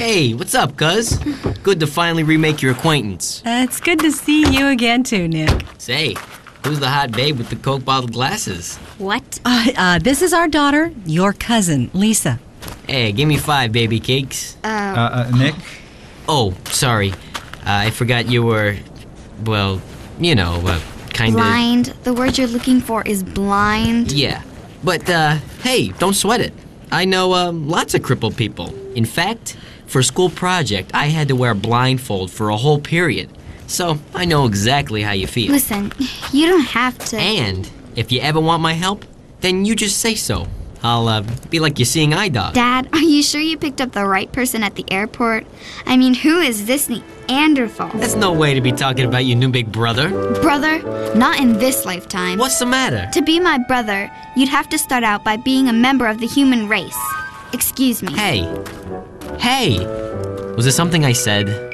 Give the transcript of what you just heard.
Hey, what's up, cuz? Good to finally remake your acquaintance. It's good to see you again too, Nick. Say, who's the hot babe with the Coke bottle glasses? What? This is our daughter, your cousin, Lisa. Hey, give me 5 baby cakes. Nick? Oh, sorry. I forgot you were, well, you know, kinda... Blind. The word you're looking for is blind. Yeah. But, hey, don't sweat it. I know, lots of crippled people. In fact, for a school project, I had to wear a blindfold for a whole period. So, I know exactly how you feel. Listen, you don't have to. And if you ever want my help, then you just say so. I'll, be like your seeing eye dog. Dad, are you sure you picked up the right person at the airport? I mean, who is this Neanderthal? That's no way to be talking about your new big brother. Brother? Not in this lifetime. What's the matter? To be my brother, you'd have to start out by being a member of the human race. Excuse me. Hey. Was there something I said?